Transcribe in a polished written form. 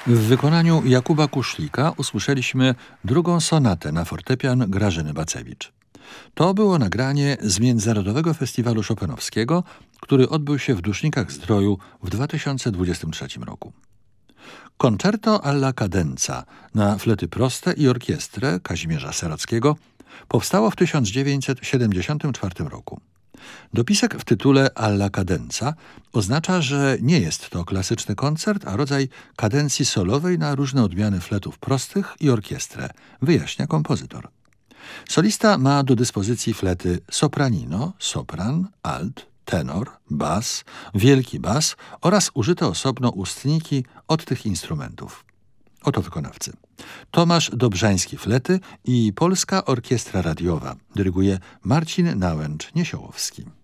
W wykonaniu Jakuba Kuszlika usłyszeliśmy drugą sonatę na fortepian Grażyny Bacewicz. To było nagranie z Międzynarodowego Festiwalu Chopinowskiego, który odbył się w Dusznikach-Zdroju w 2023 roku. Concerto alla cadenza na flety proste i orkiestrę Kazimierza Serockiego powstało w 1974 roku. Dopisek w tytule alla cadenza oznacza, że nie jest to klasyczny koncert, a rodzaj kadencji solowej na różne odmiany fletów prostych i orkiestrę, wyjaśnia kompozytor. Solista ma do dyspozycji flety sopranino, sopran, alt, tenor, bas, wielki bas oraz użyte osobno ustniki od tych instrumentów. Oto wykonawcy. Tomasz Dobrzański flety i Polska Orkiestra Radiowa. Dyryguje Marcin Nałęcz-Niesiołowski.